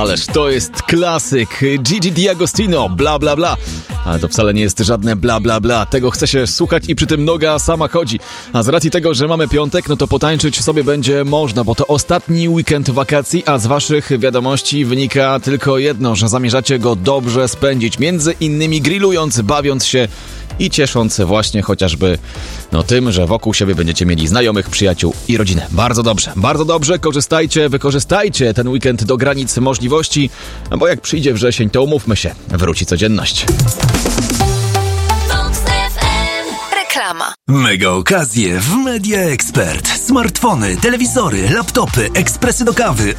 Ależ to jest klasyk. Gigi D'Agostino, bla bla bla. Ale to wcale nie jest żadne bla bla bla. Tego chce się słuchać i przy tym noga sama chodzi. A z racji tego, że mamy piątek, no to potańczyć sobie będzie można, bo to ostatni weekend wakacji, a z waszych wiadomości wynika tylko jedno, że zamierzacie go dobrze spędzić. Między innymi grillując, bawiąc się i ciesząc właśnie chociażby tym, że wokół siebie będziecie mieli znajomych, przyjaciół i rodzinę. Bardzo dobrze, korzystajcie, wykorzystajcie ten weekend do granic możliwości, bo jak przyjdzie wrzesień, to umówmy się, wróci codzienność. Reklama. Mega okazje w Media Expert. Smartfony, telewizory, laptopy, ekspresy do kawy,